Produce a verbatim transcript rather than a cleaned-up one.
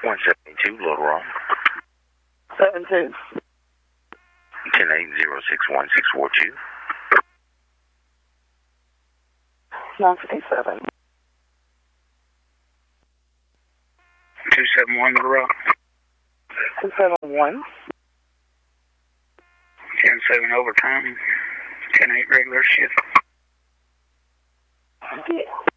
one seventy-two, Little Rock. seven two. ten eight zero six one six four two. nine fifty-seven. two seven one, Little Rock. two seven one. ten seven overtime. ten eight regular shift. Yeah.